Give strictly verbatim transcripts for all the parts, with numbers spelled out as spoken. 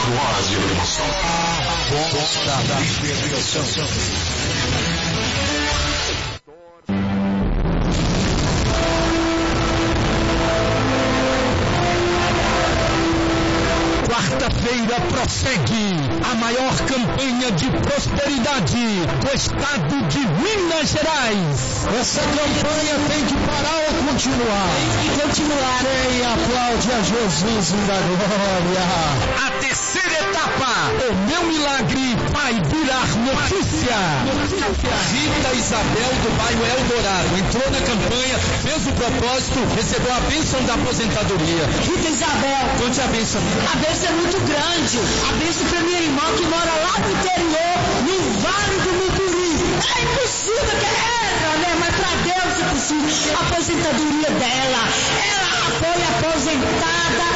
Quatro horas de programação. A volta da libertação. Quarta-feira prossegue a maior campanha de prosperidade do estado de Minas Gerais. Essa campanha tem que parar ou continuar? Tem que continuar. Quem aplaude a Jesus da glória? A terceira etapa, o meu milagre vai virar notícia. notícia. Rita Isabel do bairro Eldorado entrou na campanha, fez o propósito, recebeu a bênção da aposentadoria. Rita Isabel, conte a bênção. A bênção é muito grande. A bênção para minha irmã que mora lá no interior, no Vale do Mucuri. É impossível que ela, né? Mas para Deus é possível. A aposentadoria dela. Ela foi aposentada,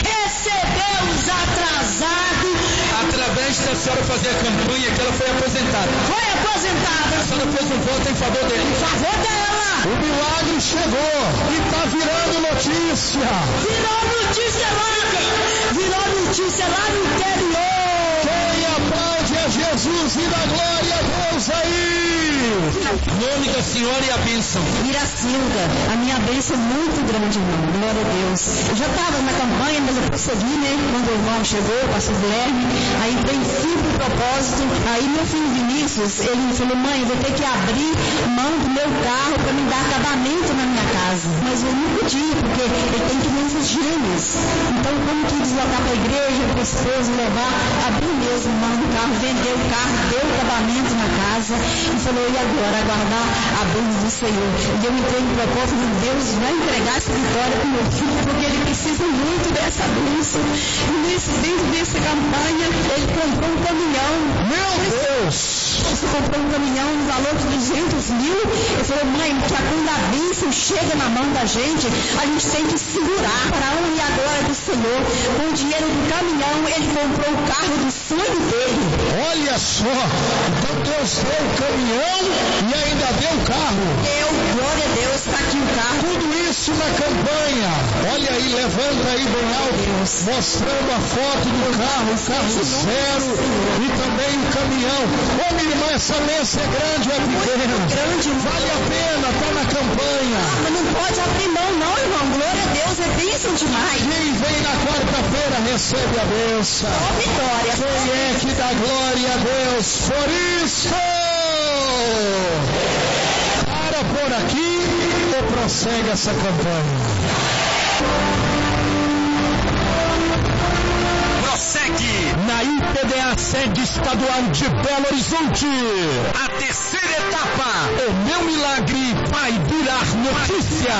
recebeu os atrasados. Através da senhora fazer a campanha que ela foi aposentada. Foi aposentada. A senhora fez um voto em favor dele. Em favor dela. O milagre chegou e está virando notícia. Virou notícia lá. Virou notícia lá no interior. Quem aplaude a Jesus e dá glória a Deus aí. O nome da senhora e a bênção. Miracilda, a minha bênção é muito grande, irmão. Glória a Deus. Eu já estava na campanha, mas eu prossegui, né? Quando o irmão chegou, o pastor Guilherme, aí entrei em firme propósito. Aí meu filho Vinícius, ele falou, mãe, eu vou ter que abrir mão do meu carro para me dar acabamento na minha casa. Mas eu não podia, porque ele tem crianças gêmeas. Então, como que deslocar para a igreja, para o esposo, levar, abrir mesmo mão do carro, vender o carro, deu acabamento na casa e falou, e agora? Aguardar a bênção do Senhor. E eu entrei em propósito, Deus vai entregar essa vitória para o meu filho, porque ele precisa muito dessa bênção. E nesse, dentro dessa campanha, ele comprou um caminhão. Meu Deus! Você comprou um caminhão no valor de duzentos mil. Ele falou, mãe, que quando a bênção chega na mão da gente, a gente tem que segurar para a honra e a glória do Senhor. Com o dinheiro do caminhão, ele comprou o carro do sonho dele. Olha só, então Deus deu o caminhão e ainda deu o carro. Deu, glória a Deus, está aqui o carro. Tudo isso na campanha. Olha aí, levando aí bem alto, mostrando a foto do carro, o carro zero e também o caminhão. Ô minha irmã, essa mesa é grande ou é pequena? Grande, vale a pena, está na campanha. Ah, mas não pode abrir mão não, irmão. Glória a Deus, é bênção demais. Quem vem na quarta-feira recebe a bênção. Ó vitória. Quem é que dá glória a Deus por isso? Para por aqui ou prossegue essa campanha? Prossegue na I P D A sede estadual de Belo Horizonte. A terceira etapa, o meu milagre vai virar notícia.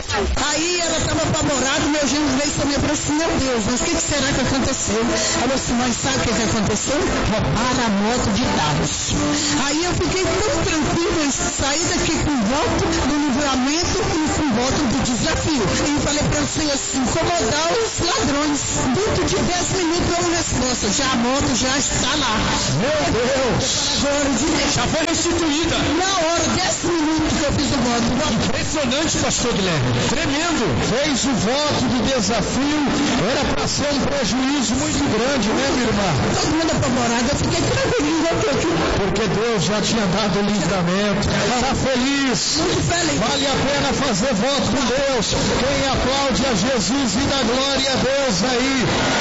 Aí ela estava apavorada, meu genro veio para mim e falou assim, meu Deus, mas o que, que será que aconteceu? Ela falou assim, mãe, sabe o que, que aconteceu? Roubaram a moto de dados. Aí eu fiquei tão tranquila, saí daqui com voto do livramento e com voto do desafio. E falei para o Senhor assim, incomodar os ladrões. Dentro de dez minutos eu uma resposta, já a moto já está lá. Meu Deus! Já foi restituída. Na hora, dez minutos que eu fiz o voto. Impressionante, pastor Guilherme. Tremendo. Fez o voto do desafio. Era para ser um prejuízo muito grande, né, minha irmã? Todo mundo apavorado. Eu fiquei tranquilo, porque Deus já tinha dado o livramento. Está feliz? Muito feliz. Vale a pena fazer voto com Deus. Quem aplaude a Jesus e dá glória a Deus aí.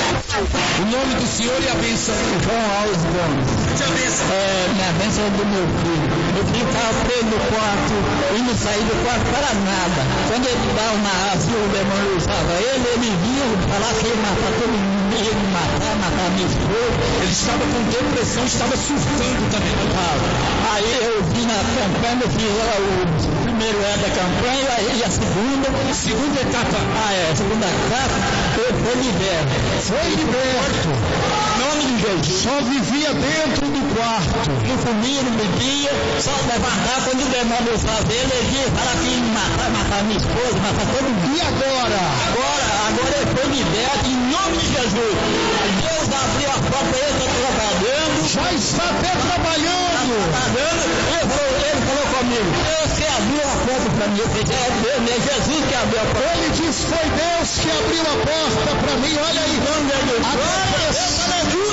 O nome do Senhor e a bênção. João Alves Gomes. Te a bênção. É, minha bênção é do meu filho. Meu filho estava preso no quarto e não saía do quarto para nada. Quando ele dava uma assim, o demônio usava ele, ele vinha falar que ia matar todo mundo, ia me matar, matar minha esposa. Ele estava com depressão, estava surtando também. Ah, aí eu vim na campanha, fiz lá o primeiro é da campanha, aí a segunda. Segunda etapa. Ah, é, a segunda etapa, eu fui liberto. Foi liberto. Nome de Jesus. Só vivia dentro do quarto. Não comia, não bebia, só levantar quando o demônio usava ele, ele ia falar que ia matar, matar minha esposa, matar todo mundo. E agora? Agora, agora ele foi liberto em nome de Jesus. Deus abriu a porta, ele está trabalhando. Já está até trabalhando. Está trabalhando. Ele falou, ele falou comigo, Deus que abriu a porta para mim. Eu falei, é Deus, é Jesus que abriu a porta. Ele disse, foi Deus que abriu a porta para mim. Olha aí. Agora, Deus, aleluia.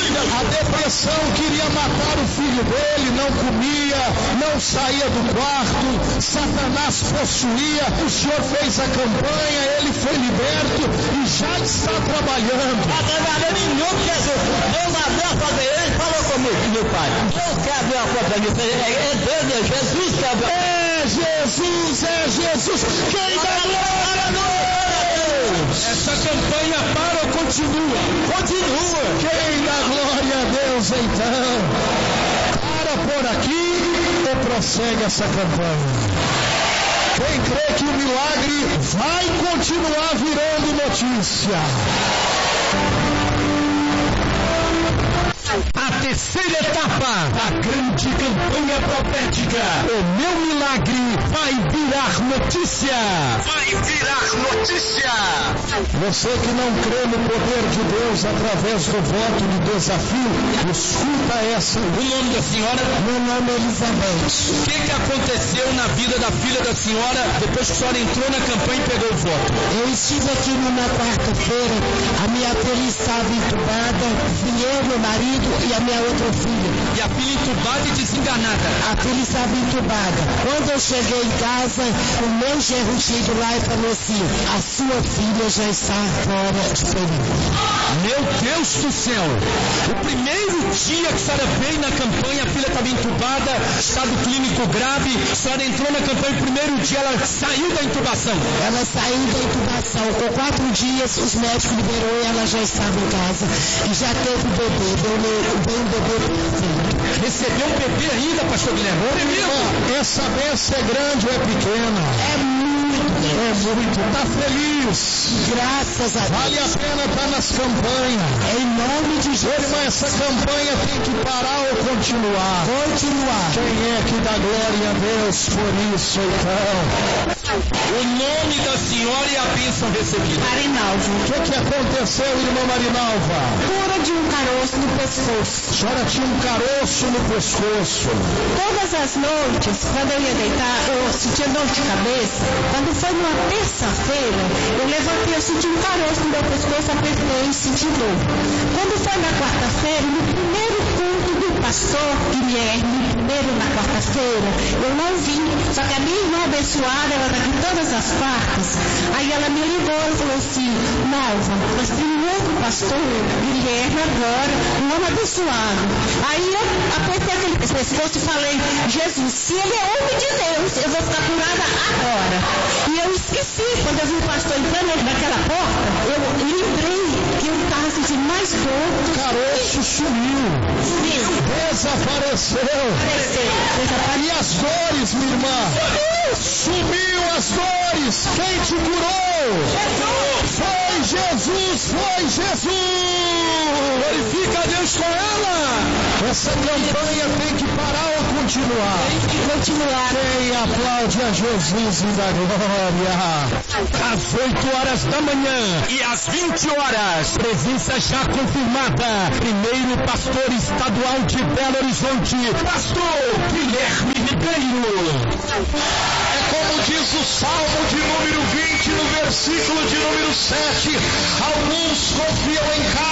depressão, queria matar o filho dele, não comia, não saía do quarto, Satanás possuía. O senhor fez a campanha, ele foi liberto e já está trabalhando. Está trabalhando em nome de Jesus. Deus abriu a porta, ele falou comigo, meu pai. Deus quer abrir a porta para mim. É Deus, é Jesus que abriu. É Jesus, é Jesus. Quem dá glória a Deus? Essa campanha para ou continua? Continua. Quem dá glória a Deus então? Para por aqui ou prossegue essa campanha? Quem crê que o milagre vai continuar virando notícia? A terceira etapa da grande campanha profética. O meu milagre vai virar notícia. Vai virar notícia. Você que não crê no poder de Deus através do voto de desafio, escuta essa. O nome da senhora? Meu nome é Elizabeth. O que, que aconteceu na vida da filha da senhora depois que a senhora entrou na campanha e pegou o voto? Eu estive aqui numa quarta-feira, a minha filha estava entubada, fui eu, meu marido e a minha outra filha. E a filha entubada e desenganada? A filha estava entubada. Quando eu cheguei em casa, o meu genro chegou lá e falou assim: a sua filha já está fora de perigo. Meu Deus do céu! O primeiro dia que a senhora veio na campanha, a filha estava entubada, estado clínico grave, a senhora entrou na campanha, o primeiro dia ela saiu da intubação. Ela saiu da intubação. Com quatro dias, os médicos liberou e ela já estava em casa. E já teve bebê. Deu um bebê perfeito. Recebeu um bebê ainda, pastor Guilherme? É mesmo? Essa bênção é grande ou é pequena? É muito. É muito. Está feliz? Graças a Deus. Vale a pena estar nas campanhas. Em nome de Jesus. Irmã, essa campanha tem que parar ou continuar? Continuar. Quem é que dá glória a Deus por isso, então? O nome da senhora e a bênção recebida. Marinalva. O que, que aconteceu, irmã Marinalva? Cura de um caroço no pescoço. A senhora tinha um caroço no pescoço. Todas as noites, quando eu ia deitar, eu sentia dor de cabeça. Quando foi numa terça-feira, eu levantei, eu senti um caroço no meu pescoço, apertei e senti dor. Quando foi na quarta-feira, no primeiro culto do pastor Guilherme, primeiro na quarta-feira, eu não vim. Só que a minha irmã abençoada, ela está aqui todas as partes. Aí ela me ligou e falou assim: Nalva, nós temos um outro pastor, Guilherme, agora, um homem abençoado. Aí eu apertei aquele pescoço e falei: Jesus, se ele é homem de Deus, eu vou ficar curada agora. E eu esqueci, quando eu vi o pastor entrando naquela porta, eu lembrei que eu estava sentindo mais dor. O caroço sumiu. Sumiu. Desapareceu. Desapareceu. Desapareceu. E as dores, minha irmã? Sumiu as dores. Quem te curou? Jesus. Foi Jesus, foi Jesus. Glorifica a Deus com ela. Essa campanha tem que parar ou continuar? Tem que continuar. Quem aplaude a Jesus e dá glória? Às oito horas da manhã e às vinte horas, presença já confirmada. Primeiro pastor estadual de Belo Horizonte, pastor Guilherme Ribeiro. É como diz o Salmo de número vinte, no versículo de número sete. Alguns confiam em casa.